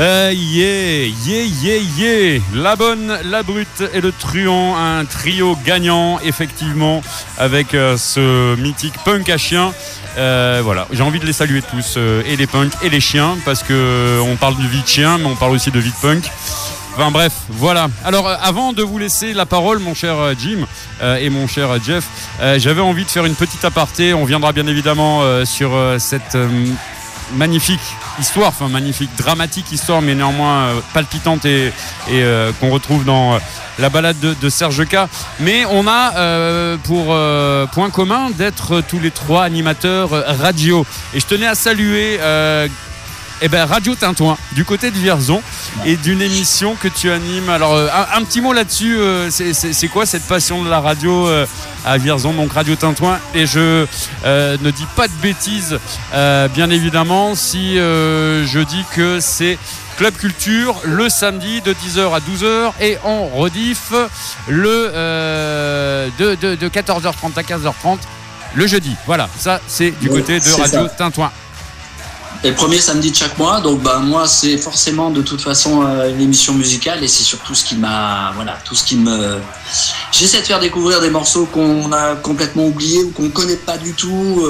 La bonne, la brute et le truand, un trio gagnant effectivement avec ce mythique punk à chien. Voilà, j'ai envie de les saluer tous, et les punks et les chiens, parce que on parle de vie de chien, mais on parle aussi de vie de punk. Enfin bref, voilà. Alors avant de vous laisser la parole, mon cher Jim et mon cher Jeff, j'avais envie de faire une petite aparté. On viendra bien évidemment sur cette magnifique histoire, enfin magnifique, dramatique histoire, mais néanmoins palpitante et qu'on retrouve dans la balade de Serge K. Mais on a pour point commun d'être tous les trois animateurs radio. Et je tenais à saluer Radio Tintouin du côté de Vierzon et d'une émission que tu animes. Alors un petit mot là-dessus, c'est quoi cette passion de la radio à Vierzon, donc Radio Tintouin, et je ne dis pas de bêtises bien évidemment si je dis que c'est Club Culture le samedi de 10h à 12h et en rediff de 14h30 à 15h30 le jeudi. Voilà, ça c'est du côté de Radio Tintouin. Et le premier samedi de chaque mois, donc moi c'est forcément de toute façon une émission musicale, et c'est surtout ce qui m'a, j'essaie de faire découvrir des morceaux qu'on a complètement oubliés ou qu'on connaît pas du tout.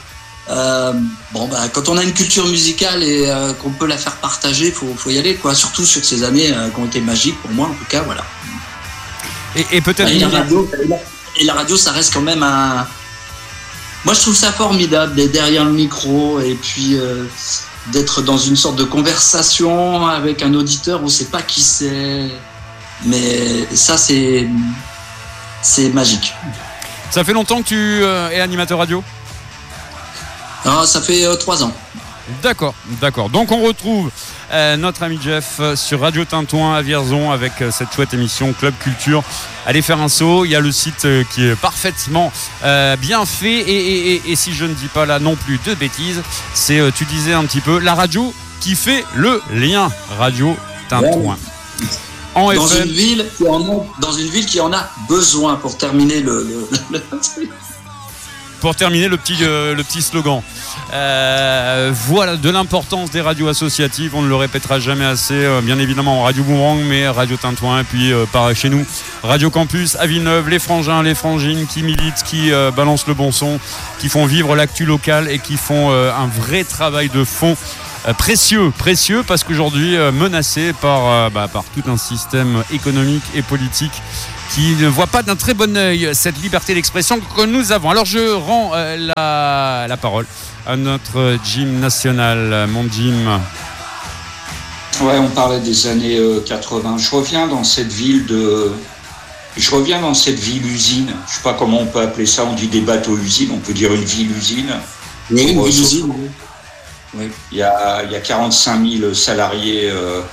Quand on a une culture musicale et qu'on peut la faire partager, faut y aller, quoi. Surtout sur ces années qui ont été magiques pour moi, en tout cas, voilà. Et peut-être la radio, ça reste quand même un. Moi, je trouve ça formidable d'être derrière le micro et puis d'être dans une sorte de conversation avec un auditeur. On ne sait pas qui c'est, mais ça, c'est magique. Ça fait longtemps que tu es animateur radio ? Ça fait 3 ans. D'accord. Donc on retrouve notre ami Jeff sur Radio Tintouin à Vierzon avec cette chouette émission Club Culture. Allez faire un saut, il y a le site qui est parfaitement bien fait et si je ne dis pas là non plus de bêtises, c'est, tu disais un petit peu, la radio qui fait le lien. Radio Tintouin. En dans FM. Dans une ville qui en a besoin pour terminer Pour terminer le petit slogan. Voilà, de l'importance des radios associatives, on ne le répétera jamais assez, bien évidemment Radio Boomerang, mais Radio Tintouin, et puis par chez nous Radio Campus à Villeneuve, les frangins, les frangines qui militent, qui balancent le bon son, qui font vivre l'actu locale et qui font un vrai travail de fond précieux parce qu'aujourd'hui menacé par tout un système économique et politique qui ne voit pas d'un très bon œil cette liberté d'expression que nous avons. Alors je rends la parole à notre Jim national, mon Jim. Ouais, on parlait des années 80. Je reviens dans cette ville usine. Je sais pas comment on peut appeler ça. On dit des bateaux usines. On peut dire une ville usine. Oui, une ville usine. Oui. Il y a 45 000 salariés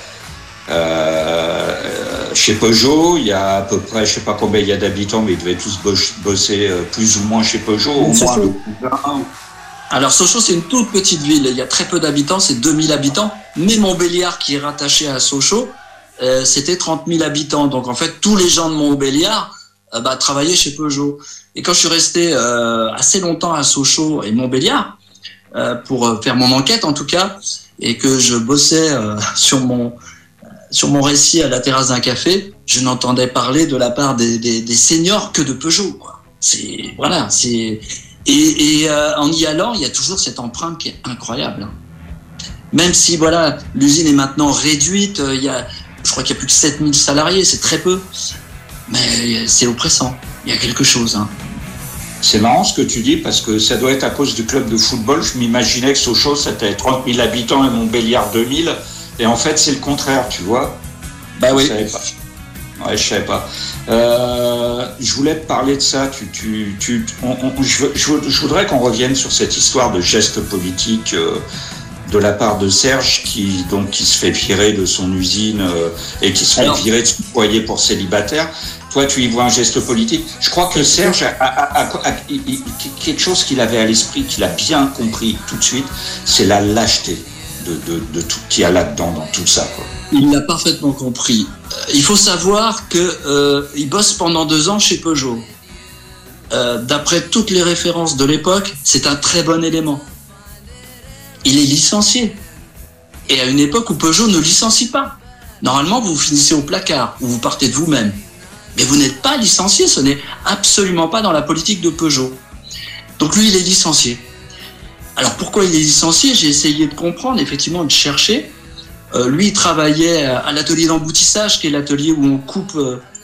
chez Peugeot. Il y a à peu près, je sais pas combien il y a d'habitants, mais ils devaient tous bosser plus ou moins chez Peugeot. Au moins le cousin. Alors Sochaux, c'est une toute petite ville, il y a très peu d'habitants, c'est 2000 habitants, mais Montbéliard, qui est rattaché à Sochaux, c'était 30 000 habitants. Donc en fait, tous les gens de Montbéliard travaillaient chez Peugeot. Et quand je suis resté assez longtemps à Sochaux et Montbéliard, pour faire mon enquête en tout cas, et que je bossais sur mon récit à la terrasse d'un café, je n'entendais parler de la part des seniors que de Peugeot, quoi. Et en y allant, il y a toujours cette empreinte qui est incroyable. Même si l'usine est maintenant réduite, je crois qu'il y a plus que 7000 salariés, c'est très peu. Mais c'est oppressant, il y a quelque chose. C'est marrant ce que tu dis, parce que ça doit être à cause du club de football. Je m'imaginais que Sochaux, c'était 30 000 habitants et Montbéliard 2000. Et en fait, c'est le contraire, tu vois. Oui. Je savais pas. Ouais, je savais pas. Je voulais te parler de ça. Je voudrais qu'on revienne sur cette histoire de geste politique de la part de Serge, qui se fait virer de son usine et qui se fait virer de son foyer pour célibataire. Toi, tu y vois un geste politique. Je crois que Serge a quelque chose qu'il avait à l'esprit, qu'il a bien compris tout de suite, c'est la lâcheté de tout qu'il y a là-dedans, dans tout ça, quoi. Il l'a parfaitement compris. Il faut savoir qu'il bosse pendant 2 ans chez Peugeot. D'après toutes les références de l'époque, c'est un très bon élément. Il est licencié. Et à une époque où Peugeot ne licencie pas. Normalement, vous finissez au placard ou vous partez de vous-même. Mais vous n'êtes pas licencié, ce n'est absolument pas dans la politique de Peugeot. Donc lui, il est licencié. Alors pourquoi il est licencié? J'ai essayé de comprendre, effectivement, de chercher. Lui, il travaillait à l'atelier d'emboutissage, qui est l'atelier où on coupe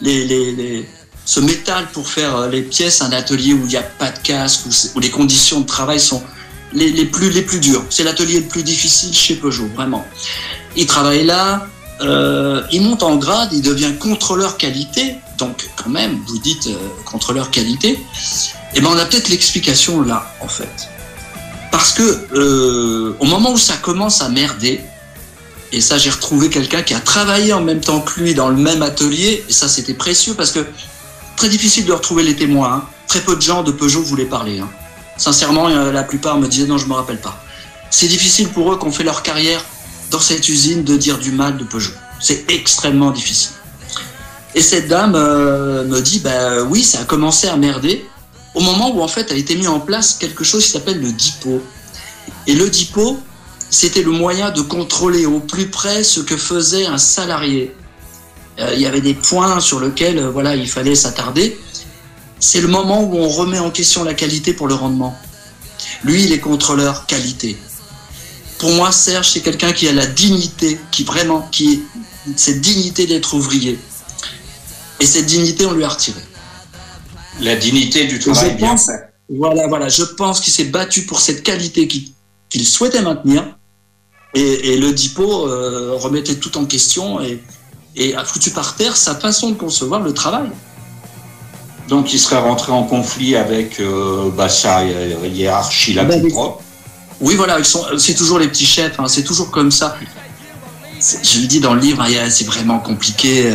ce métal pour faire les pièces, un atelier où il n'y a pas de casque, où les conditions de travail sont les plus dures. C'est l'atelier le plus difficile chez Peugeot, vraiment. Il travaille là, il monte en grade, il devient contrôleur qualité. Donc quand même, vous dites contrôleur qualité, eh ben on a peut-être l'explication là, en fait. Parce que au moment où ça commence à merder, et ça j'ai retrouvé quelqu'un qui a travaillé en même temps que lui dans le même atelier, et ça c'était précieux parce que très difficile de retrouver les témoins, hein. Très peu de gens de Peugeot voulaient parler, hein. Sincèrement, la plupart me disaient non, je me rappelle pas. C'est difficile pour eux qui ont fait leur carrière dans cette usine de dire du mal de Peugeot. C'est extrêmement difficile. Et cette dame me dit, oui, ça a commencé à merder au moment où en fait a été mis en place quelque chose qui s'appelle le DIPO. Et le DIPO, c'était le moyen de contrôler au plus près ce que faisait un salarié. Il y avait des points sur lesquels il fallait s'attarder. C'est le moment où on remet en question la qualité pour le rendement. Lui, il est contrôleur qualité. Pour moi, Serge, c'est quelqu'un qui a la dignité, qui cette dignité d'être ouvrier. Et cette dignité, on lui a retiré. La dignité du travail bien fait. Voilà, je pense qu'il s'est battu pour cette qualité qu'il souhaitait maintenir. Et le DIPO remettait tout en question et a foutu par terre sa façon de concevoir le travail. Donc il serait rentré en conflit avec sa hiérarchie la plus propre. Oui, voilà, c'est toujours les petits chefs, hein, c'est toujours comme ça. Je le dis dans le livre, c'est vraiment compliqué.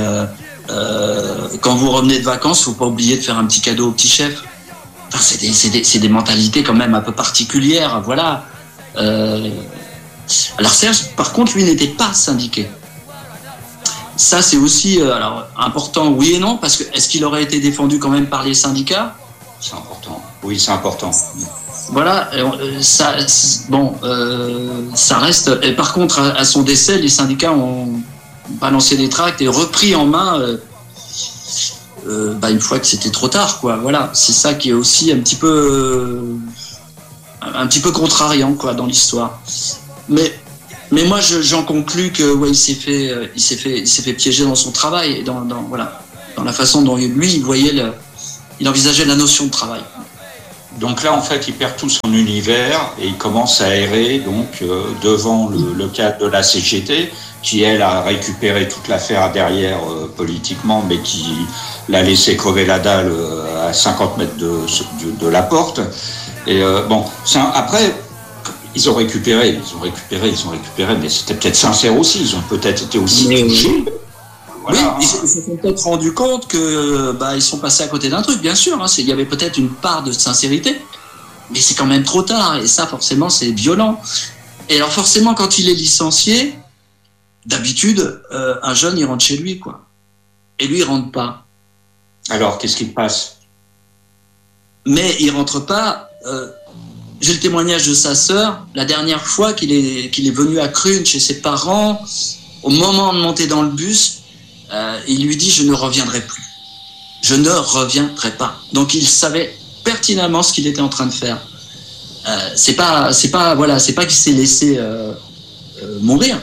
Quand vous revenez de vacances, faut pas oublier de faire un petit cadeau au petit chef. Enfin, c'est des mentalités quand même un peu particulières, voilà. Alors Serge, par contre, lui n'était pas syndiqué. Ça, c'est aussi important, oui et non, parce que est-ce qu'il aurait été défendu quand même par les syndicats? C'est important. Oui, c'est important. Voilà, ça reste. Et par contre, à son décès, les syndicats ont balancé des tracts et repris en main une fois que c'était trop tard, quoi. Voilà, c'est ça qui est aussi un petit peu contrariant, quoi, dans l'histoire. Mais moi, j'en conclus que il s'est fait piéger dans son travail et dans la façon dont lui il voyait il envisageait la notion de travail. Donc là, en fait, il perd tout son univers et il commence à errer donc devant le cadre de la CGT, qui elle a récupéré toute l'affaire derrière politiquement, mais qui l'a laissé crever la dalle à 50 mètres de la porte. Et après. Ils ont récupéré, mais c'était peut-être sincère aussi. Ils ont peut-être été aussi touchés. Voilà. Oui, ils se sont peut-être rendus compte que ils sont passés à côté d'un truc, bien sûr. Hein, il y avait peut-être une part de sincérité, mais c'est quand même trop tard. Et ça, forcément, c'est violent. Et alors, forcément, quand il est licencié, d'habitude, un jeune, il rentre chez lui, quoi. Et lui, il rentre pas. Alors, qu'est-ce qui se passe? Mais il rentre pas. J'ai le témoignage de sa sœur, la dernière fois qu'il est venu à Crune chez ses parents, au moment de monter dans le bus, il lui dit « Je ne reviendrai plus. Je ne reviendrai pas. » Donc il savait pertinemment ce qu'il était en train de faire. C'est pas qu'il s'est laissé mourir.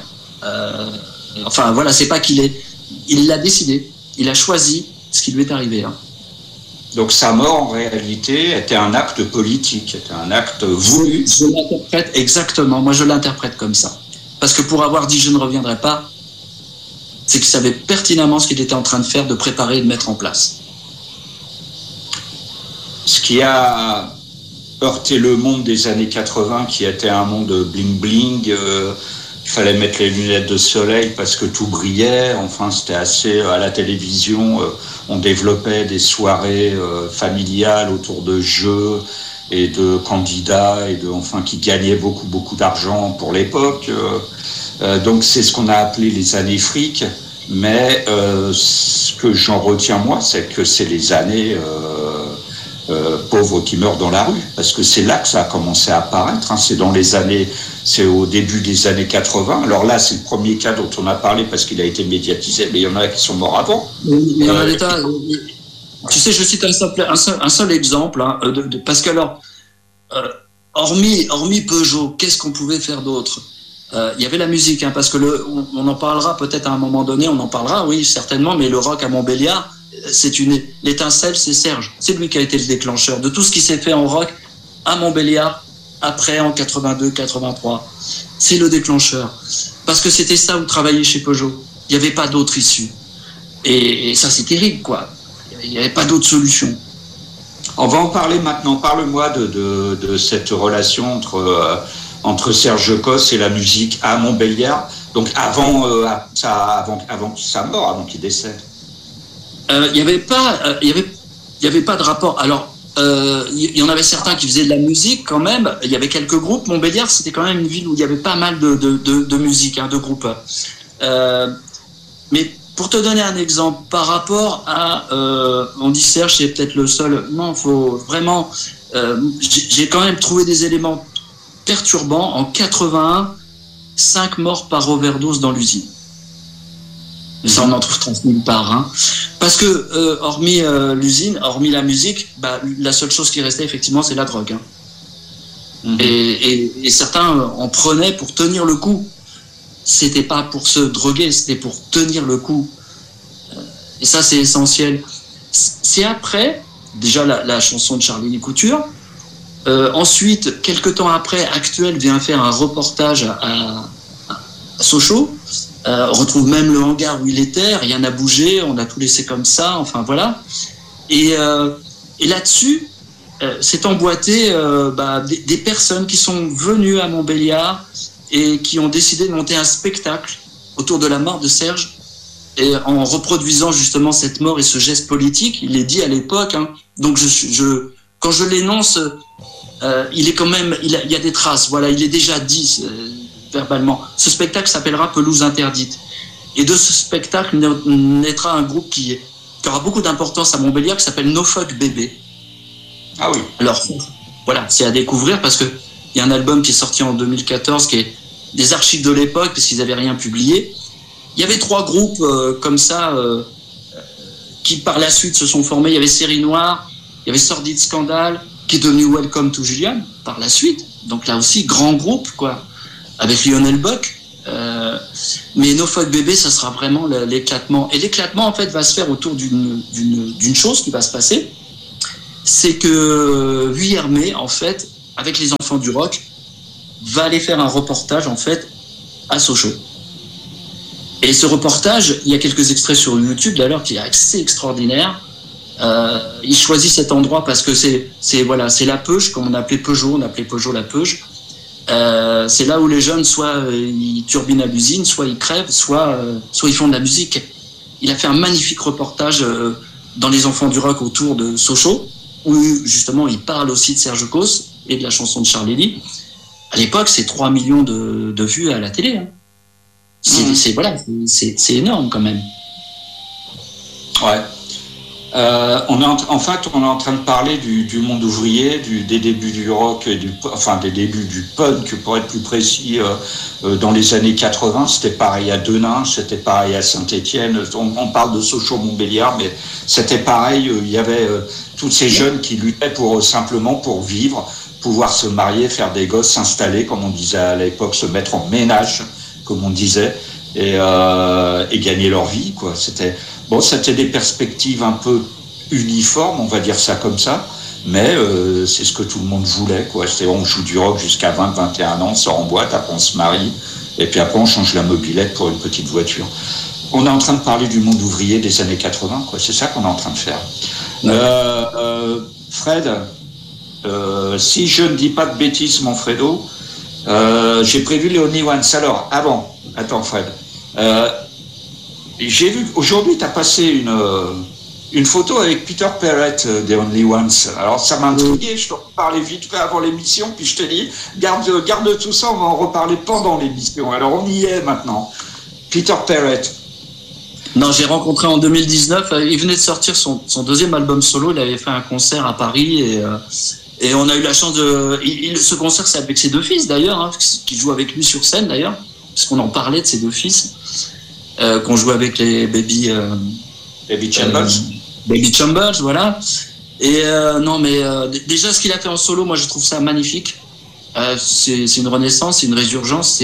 C'est pas il l'a décidé. Il a choisi ce qui lui est arrivé. Hein. Donc sa mort, en réalité, était un acte politique, était un acte voulu. Je l'interprète exactement, moi je l'interprète comme ça. Parce que pour avoir dit « je ne reviendrai pas », c'est qu'il savait pertinemment ce qu'il était en train de faire, de préparer et de mettre en place. Ce qui a heurté le monde des années 80, qui était un monde bling-bling, il fallait mettre les lunettes de soleil parce que tout brillait, enfin c'était assez... À la télévision, on développait des soirées familiales autour de jeux et de candidats qui gagnaient beaucoup d'argent pour l'époque. Donc c'est ce qu'on a appelé les années fric, mais ce que j'en retiens moi, c'est que c'est les années pauvres qui meurent dans la rue, parce que c'est là que ça a commencé à apparaître, hein. C'est au début des années 80. Alors là, c'est le premier cas dont on a parlé parce qu'il a été médiatisé, mais il y en a qui sont morts avant. Il y en a des tas. Tu sais, je cite un seul exemple, hein, parce que alors, hormis Peugeot, qu'est-ce qu'on pouvait faire d'autre? Il y avait la musique, hein, parce que on en parlera peut-être à un moment donné, on en parlera, oui, certainement, mais le rock à Montbéliard, l'étincelle, c'est Serge. C'est lui qui a été le déclencheur de tout ce qui s'est fait en rock à Montbéliard, après en 82, 83. C'est le déclencheur. Parce que c'était ça où travailler chez Peugeot. Il n'y avait pas d'autre issue. Et ça, c'est terrible, quoi. Il n'y avait pas d'autre solution. On va en parler maintenant. Parle-moi de cette relation entre Serge Cosse et la musique à Montbéliard. Donc avant sa mort, avant qu'il décède. Il n'y avait pas de rapport. Alors, il y en avait certains qui faisaient de la musique quand même. Il y avait quelques groupes. Montbéliard, c'était quand même une ville où il y avait pas mal de musique, hein, de groupes. Mais pour te donner un exemple, par rapport à, on dit Serge, c'est peut-être le seul. Non, faut vraiment. J'ai quand même trouvé des éléments perturbants. En 81, 5 morts par overdose dans l'usine. Ça, on en trouve 30 000 par. Hein. Parce que, hormis l'usine, hormis la musique, la seule chose qui restait, effectivement, c'est la drogue. Hein. Et certains en prenaient pour tenir le coup. C'était pas pour se droguer, c'était pour tenir le coup. Et ça, c'est essentiel. C'est après, déjà, la chanson de Charlie Couture. Ensuite, quelques temps après, Actuel vient faire un reportage à Sochaux. On retrouve même le hangar où il était, rien n'a bougé, on a tout laissé comme ça, enfin voilà. Et là-dessus, c'est emboîté des personnes qui sont venues à Montbéliard et qui ont décidé de monter un spectacle autour de la mort de Serge, et en reproduisant justement cette mort et ce geste politique. Il est dit à l'époque, hein, donc quand je l'énonce, il est quand même, il y a des traces, voilà, il est déjà dit verbalement. Ce spectacle s'appellera Pelouse interdite. Et de ce spectacle naîtra un groupe qui aura beaucoup d'importance à Montbéliard, qui s'appelle No Fuck Bébé. Ah oui. Alors, voilà, c'est à découvrir parce qu'il y a un album qui est sorti en 2014 qui est des archives de l'époque parce qu'ils n'avaient rien publié. Il y avait 3 groupes comme ça qui par la suite se sont formés. Il y avait Série Noire, il y avait Sordide Scandale, qui est devenu Welcome to Julian par la suite. Donc là aussi, grand groupe, quoi. Avec Lionel Bock, mais No Fuck Bébé, ça sera vraiment l'éclatement. Et l'éclatement, en fait, va se faire autour d'une chose qui va se passer, c'est que Vuillermet, en fait, avec les enfants du rock, va aller faire un reportage, en fait, à Sochaux. Et ce reportage, il y a quelques extraits sur YouTube, d'ailleurs, qui est assez extraordinaire. Il choisit cet endroit parce que c'est la Peuge, comme on appelait Peugeot la Peuge. C'est là où les jeunes, soit ils turbinent à l'usine, soit ils crèvent, soit ils font de la musique. Il a fait un magnifique reportage dans Les Enfants du Rock autour de Sochaux, où justement il parle aussi de Serge Cosse et de la chanson de Charlie Lee. À l'époque, c'est 3 millions de vues à la télé. Hein. C'est énorme quand même. Ouais. On est en train de parler du monde ouvrier, des débuts du rock, des débuts du punk, pour être plus précis, dans les années 80. C'était pareil à Denain, c'était pareil à Saint-Étienne. On parle de Sochaux-Montbéliard, mais c'était pareil. Il y avait tous ces jeunes qui luttaient simplement pour vivre, pouvoir se marier, faire des gosses, s'installer, comme on disait à l'époque, se mettre en ménage, comme on disait, et gagner leur vie, quoi. C'était des perspectives un peu uniformes, on va dire ça comme ça, mais c'est ce que tout le monde voulait, quoi. On joue du rock jusqu'à 20, 21 ans, on sort en boîte, après on se marie, et puis après on change la mobilette pour une petite voiture. On est en train de parler du monde ouvrier des années 80, quoi. C'est ça qu'on est en train de faire. Fred, si je ne dis pas de bêtises, mon Fredo, j'ai prévu les Only Ones. Alors, attends Fred, j'ai vu, aujourd'hui tu as passé une photo avec Peter Perrett des Only Ones. Alors ça m'a intrigué, je t'en parlais vite fait avant l'émission, puis je te dis, garde tout ça, on va en reparler pendant l'émission. Alors on y est maintenant. Peter Perrett. Non, j'ai rencontré en 2019. Il venait de sortir son deuxième album solo. Il avait fait un concert à Paris et on a eu la chance de. Ce concert, c'est avec ses deux fils d'ailleurs, hein, qui jouent avec lui sur scène d'ailleurs, parce qu'on en parlait de ses deux fils, qu'on jouait avec les Baby Chambers. Baby Chambers, voilà. Et non, mais déjà ce qu'il a fait en solo, moi je trouve ça magnifique. C'est une renaissance, c'est une résurgence.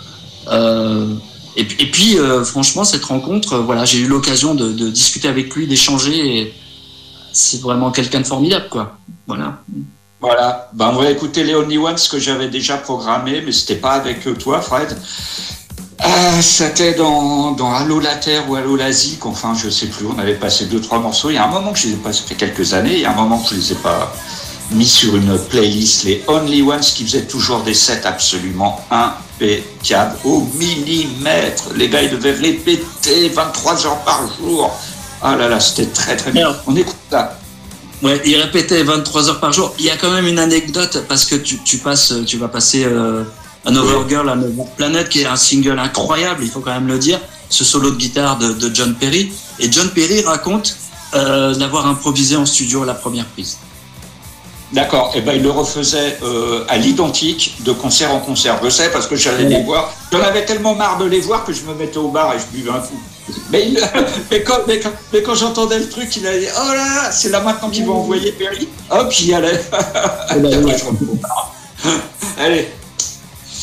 Et puis, franchement, cette rencontre, voilà, j'ai eu l'occasion de discuter avec lui, d'échanger. Et c'est vraiment quelqu'un de formidable, quoi. Voilà. Voilà. Ben, on va écouter les Only Ones que j'avais déjà programmé, mais c'était pas avec toi, Fred. C'était dans Allô la Terre ou Allô l'Asie, enfin, je sais plus. On avait passé 2-3 morceaux. Il y a un moment que je les ai pas, ça fait quelques années. Il y a un moment que je les ai pas mis sur une playlist. Les Only Ones qui faisaient toujours des sets absolument impeccables au millimètre. Les gars, ils devaient répéter 23 heures par jour. Ah là là, c'était très très bien. On écoute ça. Ouais, il répétait 23 heures par jour. Il y a quand même une anecdote parce que tu vas passer Another Girl, Another Planet, qui est un single incroyable, il faut quand même le dire. Ce solo de guitare de John Perry. Et John Perry raconte d'avoir improvisé en studio la première prise. D'accord, et ben il le refaisait à l'identique de concert en concert. Je sais parce que j'allais les voir. J'en avais tellement marre de les voir que je me mettais au bar et je buvais un coup. Mais quand j'entendais le truc, il allait oh là, c'est là maintenant qu'ils vont envoyer Perry. Hop, j'y allais. Allez.